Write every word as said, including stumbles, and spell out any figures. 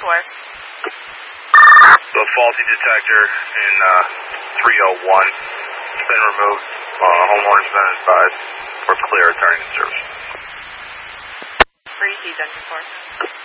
for? The faulty detector in uh, three oh one has been removed. Uh, homeowner's been advised. We're clear, returning to service. Three C, Dungeon four.